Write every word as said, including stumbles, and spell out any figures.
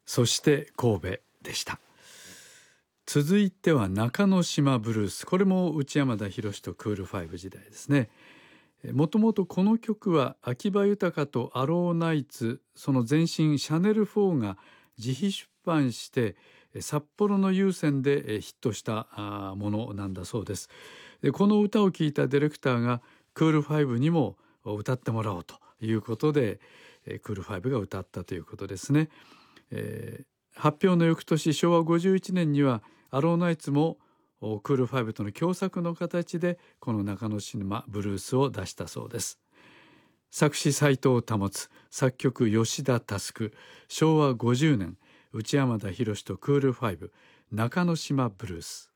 そして神戸でした。続いては中之島ブルース。これも内山田洋とクールファイブ時代ですね。もともとこの曲は秋葉豊とアローナイツ、その前身シャネルフォーが自費出版して札幌の有線でヒットしたものなんだそうです。でこの歌を聴いたディレクターがクールファイブにも歌ってもらおうということでクールファイブが歌ったということですね。えー、発表の翌年しょうわごじゅういちねんにはアローナイツもクールファイブとの共作の形でこの中之島ブルースを出したそうです。作詞斉藤保、作曲吉田佑、しょうわごじゅうねん内山田洋とクールファイブ中之島ブルース。